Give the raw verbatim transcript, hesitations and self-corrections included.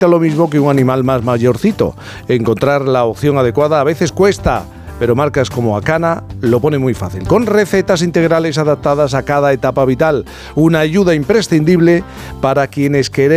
lo mismo que un animal más mayorcito. Encontrar la opción adecuada a veces cuesta, pero marcas como Acana lo pone muy fácil, con recetas integrales adaptadas a cada etapa vital. Una ayuda imprescindible para quienes queremos